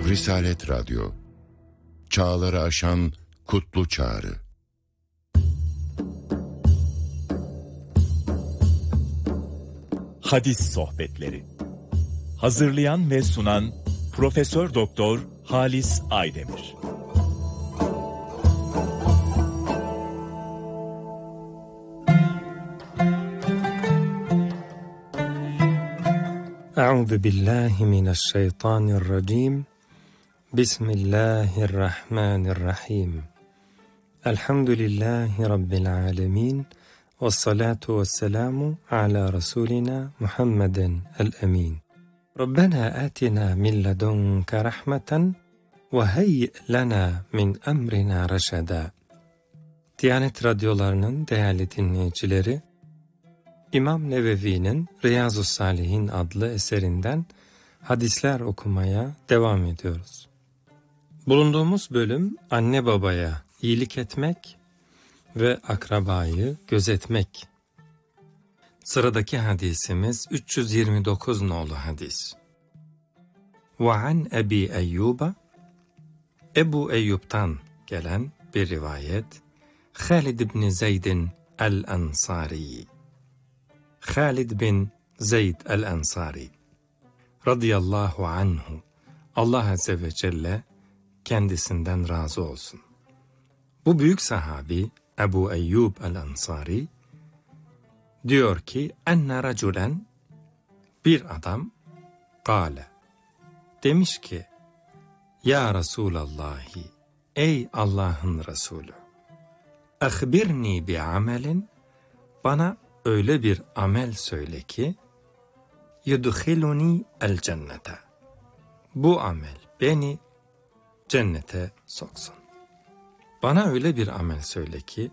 Risalet Radyo, çağları aşan kutlu çağrı. Hadis Sohbetleri. Hazırlayan ve sunan Profesör Doktor Halis Aydemir. Euzu billahi mineşşeytanirracim. Bismillahirrahmanirrahim. Elhamdülillahi rabbil alamin. Vessalatu vesselamu ala rasulina Muhammeden el-emin. Rabbena atina min ledunke rahmeten ve heyy lana min emrina reşeda. Diyanet radyolarının değerli dinleyicileri, İmam Nevevi'nin Riyazu's-Salihin adlı eserinden hadisler okumaya devam ediyoruz. Bulunduğumuz bölüm anne babaya iyilik etmek ve akrabayı gözetmek. Sıradaki hadisimiz 329 nolu hadis. وَعَنْ Ebi Eyyub'a, Ebu Eyyub'tan gelen bir rivayet, Halid ibn Zeyd'in el-Ensari. Halid bin Zeyd el-Ensari radıyallahu anhu, Allah Azze ve Celle kendisinden razı olsun. Bu büyük sahabi Ebu Eyyub el-Ensari diyor ki, enne raculen, bir adam, kâle, demiş ki, ya Resulallahi, ey Allah'ın Resulü, ahbirni bi amelin, bana öyle bir amel söyle ki, yudkhiluni el cennete, bu amel beni cennete soksun. Bana öyle bir amel söyle ki,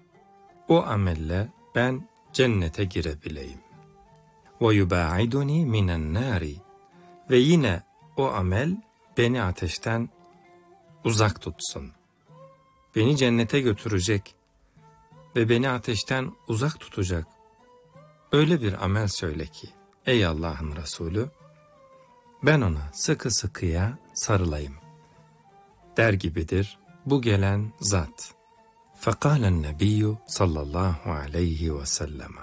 o amelle ben cennete girebileyim. Ve yubaiduni minen nari, ve yine o amel beni ateşten uzak tutsun. Beni cennete götürecek ve beni ateşten uzak tutacak öyle bir amel söyle ki, ey Allah'ın Resulü, ben ona sıkı sıkıya sarılayım der gibidir bu gelen zat. Fekâlen nebiyyü sallallahu aleyhi ve selleme.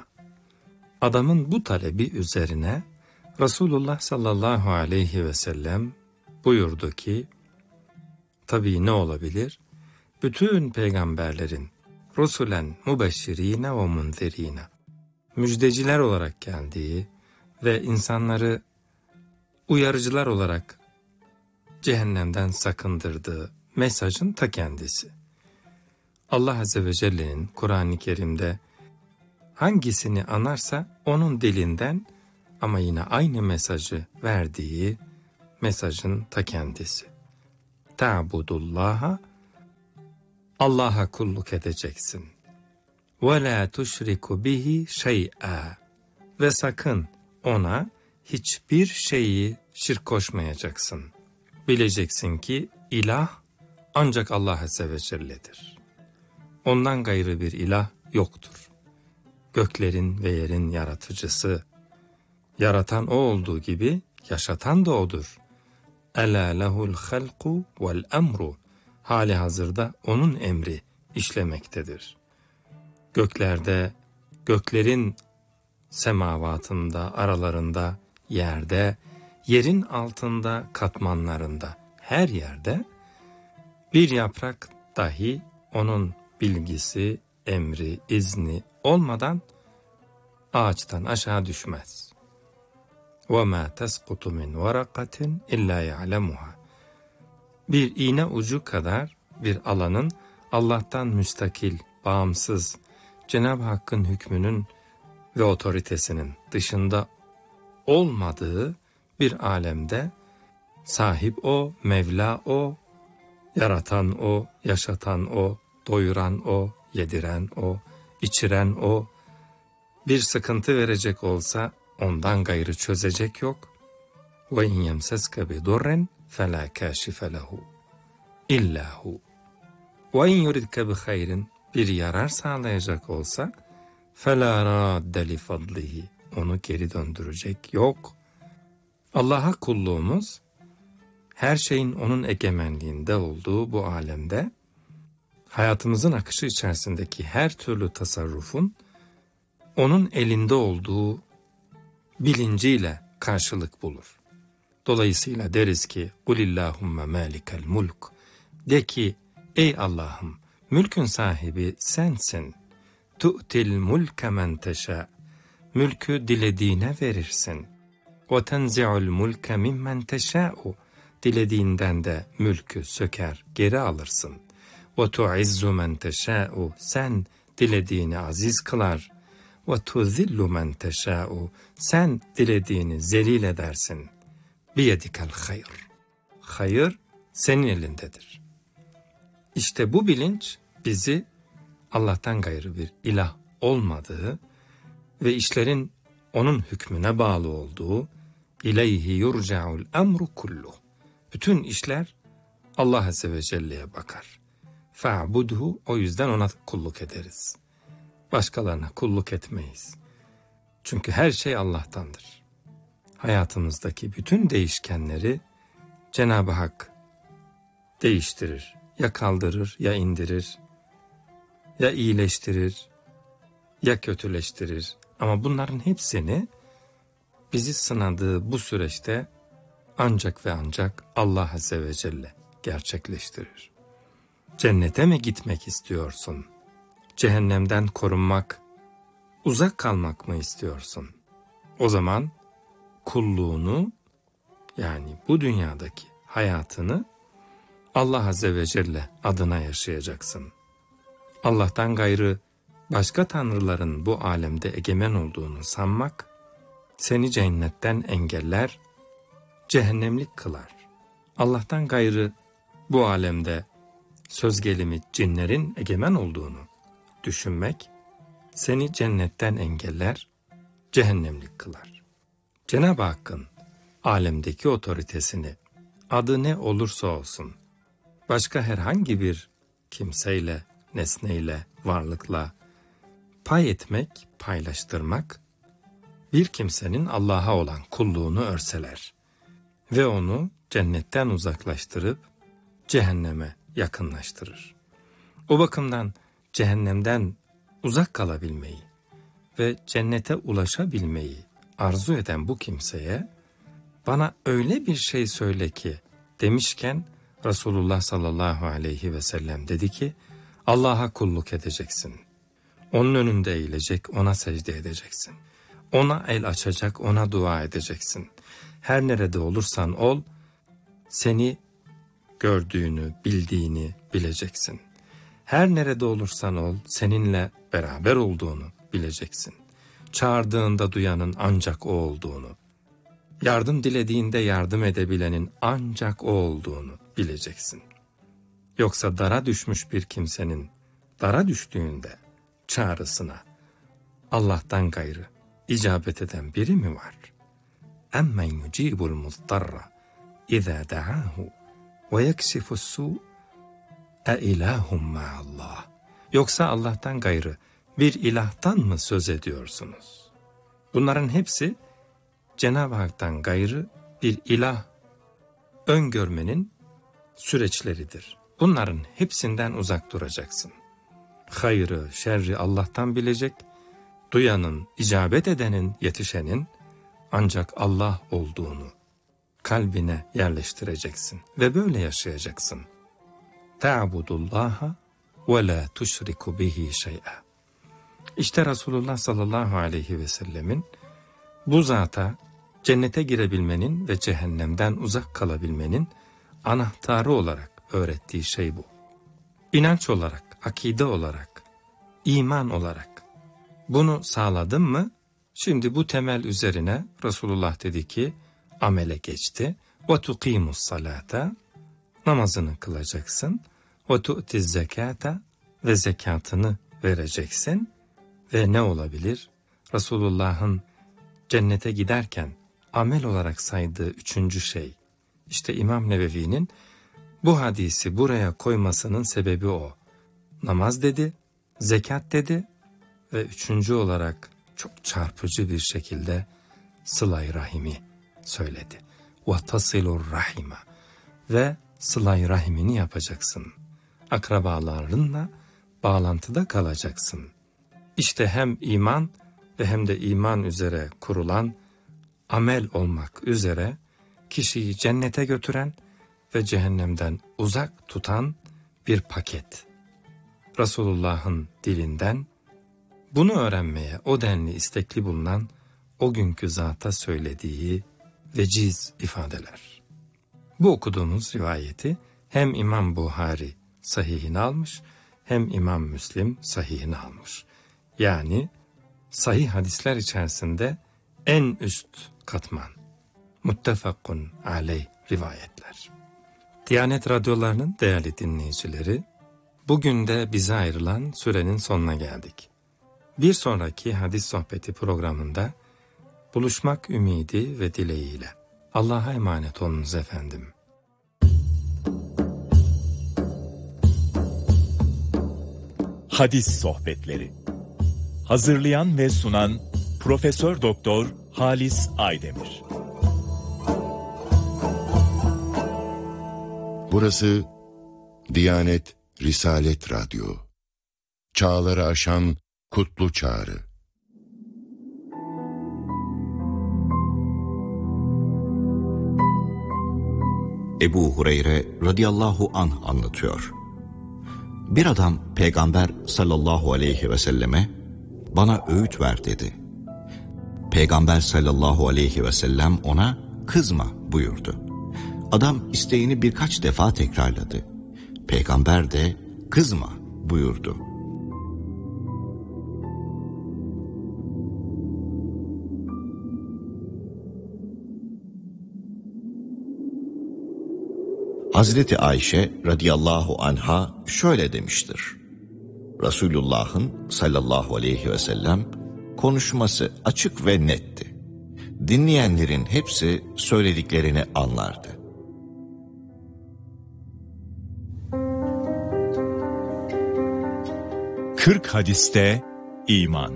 Adamın bu talebi üzerine Resulullah sallallahu aleyhi ve sellem buyurdu ki, tabii ne olabilir? Bütün peygamberlerin rusulen mubeşşirine ve munzirine, müjdeciler olarak geldiği ve insanları uyarıcılar olarak cehennemden sakındırdığı mesajın ta kendisi. Allah Azze ve Celle'nin Kur'an-ı Kerim'de hangisini anarsa onun dilinden ama yine aynı mesajı verdiği mesajın ta kendisi. Ta'budullaha, Allah'a kulluk edeceksin. Ve la tuşriku bihi şey'a, ve sakın ona hiçbir şeyi şirk koşmayacaksın. Bileceksin ki ilah ancak Allah Azze ve Celle'dir. Ondan gayrı bir ilah yoktur. Göklerin ve yerin yaratıcısı, yaratan o olduğu gibi yaşatan da odur. Ela lehul halku vel emru, hali hazırda onun emri işlemektedir. Göklerde, göklerin semavatında, aralarında, yerde, yerin altında, katmanlarında, her yerde bir yaprak dahi onun bilgisi, emri, izni olmadan ağaçtan aşağı düşmez. وَمَا تَسْقُطُ مِنْ وَرَقَةٍ اِلَّا يَعْلَمُهَا. Bir iğne ucu kadar bir alanın Allah'tan müstakil, bağımsız, Cenab-ı Hakk'ın hükmünün ve otoritesinin dışında olmadığı bir alemde sahip o, Mevla o, yaratan o, yaşatan o, doyuran o, yediren o, içiren o, bir sıkıntı verecek olsa ondan gayrı çözecek yok. Ve in yemseske bi durrin fela kashife lehu illa hu. Ve in yuridke bi hayrin, bir yarar sağlayacak olsa fela radde li fadlihi, onu geri döndürecek yok. Allah'a kulluğumuz her şeyin onun egemenliğinde olduğu bu alemde, hayatımızın akışı içerisindeki her türlü tasarrufun onun elinde olduğu bilinciyle karşılık bulur. Dolayısıyla deriz ki "Kulillahümme malikel mulk." De ki ey Allah'ım, mülkün sahibi sensin. Tu'til mulke men teşâ. Mülkü dilediğine verirsin. Ve tenzi'ul mulke mimmen teşâ'u. Dilediğinden de mülkü söker, geri alırsın. Ve tu'izzu men teşâ'u. Sen dilediğini aziz kılar. Ve tuzillu men teşâ'u. Sen dilediğini zelil edersin. Biyedikel hayr. Hayır senin elindedir. İşte bu bilinç bizi Allah'tan gayrı bir ilah olmadığı ve işlerin onun hükmüne bağlı olduğu, ileyhi yurca'ul emru kullu. Bütün işler Allah Azze ve Celle'ye bakar. Fa'budhu, o yüzden ona kulluk ederiz. Başkalarına kulluk etmeyiz. Çünkü her şey Allah'tandır. Hayatımızdaki bütün değişkenleri Cenab-ı Hak değiştirir. Ya kaldırır, ya indirir, ya iyileştirir, ya kötüleştirir. Ama bunların hepsini bizi sınadığı bu süreçte ancak ve ancak Allah Azze ve Celle gerçekleştirir. Cennete mi gitmek istiyorsun? Cehennemden korunmak, uzak kalmak mı istiyorsun? O zaman kulluğunu, yani bu dünyadaki hayatını Allah Azze ve Celle adına yaşayacaksın. Allah'tan gayrı başka tanrıların bu alemde egemen olduğunu sanmak, seni cennetten engeller, cehennemlik kılar. Allah'tan gayrı bu alemde söz gelimi cinlerin egemen olduğunu düşünmek, seni cennetten engeller, cehennemlik kılar. Cenab-ı Hakk'ın alemdeki otoritesini, adı ne olursa olsun, başka herhangi bir kimseyle, nesneyle, varlıkla pay etmek, paylaştırmak, bir kimsenin Allah'a olan kulluğunu örseler ve onu cennetten uzaklaştırıp cehenneme yakınlaştırır. O bakımdan cehennemden uzak kalabilmeyi ve cennete ulaşabilmeyi arzu eden bu kimseye, bana öyle bir şey söyle ki demişken, Resulullah sallallahu aleyhi ve sellem dedi ki, Allah'a kulluk edeceksin. Onun önünde eğilecek, ona secde edeceksin. Ona el açacak, ona dua edeceksin. Her nerede olursan ol, seni gördüğünü, bildiğini bileceksin. Her nerede olursan ol, seninle beraber olduğunu bileceksin. Çağırdığında duyanın ancak o olduğunu, yardım dilediğinde yardım edebilenin ancak o olduğunu bileceksin. Yoksa dara düşmüş bir kimsenin dara düştüğünde çağrısına Allah'tan gayrı icabet eden biri mi var? Emmen yucibul muzdarra izâ da'ahu ve yeksifus su ilahum ma'allah. Yoksa Allah'tan gayrı bir ilahtan mı söz ediyorsunuz? Bunların hepsi Cenab-ı Hak'tan gayrı bir ilah öngörmenin süreçleridir. Bunların hepsinden uzak duracaksın. Hayrı, şerri Allah'tan bilecek, duyanın, icabet edenin, yetişenin ancak Allah olduğunu kalbine yerleştireceksin ve böyle yaşayacaksın. Ta'budullaha ve la tuşriku bihi şey'a. İşte Resulullah sallallahu aleyhi ve sellemin bu zata cennete girebilmenin ve cehennemden uzak kalabilmenin anahtarı olarak öğrettiği şey bu. İnanç olarak, akide olarak, iman olarak bunu sağladın mı? Şimdi bu temel üzerine Resulullah dedi ki amele geçti. Ve tuqimus salata, namazını kılacaksın. Ve tu'tiz zekata, ve zekatını vereceksin. Ve ne olabilir? Resulullah'ın cennete giderken amel olarak saydığı üçüncü şey. İşte İmam Nevevi'nin bu hadisi buraya koymasının sebebi o. Namaz dedi, zekat dedi ve üçüncü olarak çok çarpıcı bir şekilde sıla-i rahimi söyledi. وَتَصِلُ الرَّحِمَ. ve sıla-i rahimini yapacaksın. Akrabalarınla bağlantıda kalacaksın. İşte hem iman ve hem de iman üzere kurulan amel olmak üzere kişiyi cennete götüren ve cehennemden uzak tutan bir paket. Resulullah'ın dilinden bunu öğrenmeye o denli istekli bulunan o günkü zata söylediği veciz ifadeler. Bu okuduğumuz rivayeti hem İmam Buhari sahihine almış hem İmam Müslim sahihine almış. Yani sahih hadisler içerisinde en üst katman. Muttefakun aleyh rivayetler. Diyanet radyolarının değerli dinleyicileri, bugün de bize ayrılan sürenin sonuna geldik. Bir sonraki hadis sohbeti programında buluşmak ümidi ve dileğiyle. Allah'a emanet olunuz efendim. Hadis sohbetleri. Hazırlayan ve sunan Profesör Doktor Halis Aydemir. Burası Diyanet Risalet Radyo. Çağları aşan kutlu çağrı. Ebu Hureyre radıyallahu anh anlatıyor. Bir adam Peygamber sallallahu aleyhi ve selleme bana öğüt ver dedi. Peygamber sallallahu aleyhi ve sellem ona kızma buyurdu. Adam isteğini birkaç defa tekrarladı. Peygamber de kızma buyurdu. Hazreti Ayşe radıyallahu anha şöyle demiştir. Resulullah'ın sallallahu aleyhi ve sellem konuşması açık ve netti. Dinleyenlerin hepsi söylediklerini anlardı. Kırk hadiste iman.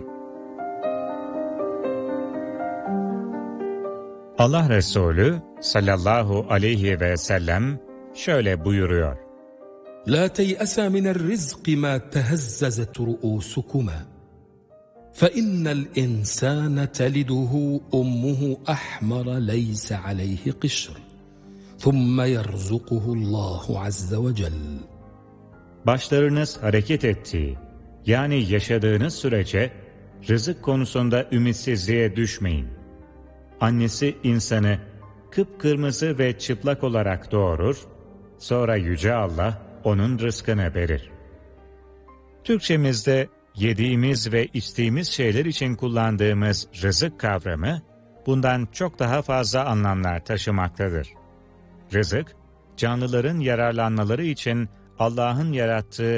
Allah Resulü sallallahu aleyhi ve sellem şöyle buyuruyor. La tey'asa minel rizqi ma tehezzezet ru'usukuma. فَإِنَّ الْاِنْسَانَ تَلِدُهُ أُمُّهُ أَحْمَرَ لَيْسَ عَلَيْهِ قِشْرٌ ثُمَّ يَرْزُقُهُ اللّٰهُ عَزَّ وَجَلَّ. Başlarınız hareket ettiği, yani yaşadığınız sürece rızık konusunda ümitsizliğe düşmeyin. Annesi insanı kıpkırmızı ve çıplak olarak doğurur, sonra Yüce Allah onun rızkını verir. Türkçemizde yediğimiz ve içtiğimiz şeyler için kullandığımız rızık kavramı bundan çok daha fazla anlamlar taşımaktadır. Rızık, canlıların yararlanmaları için Allah'ın yarattığı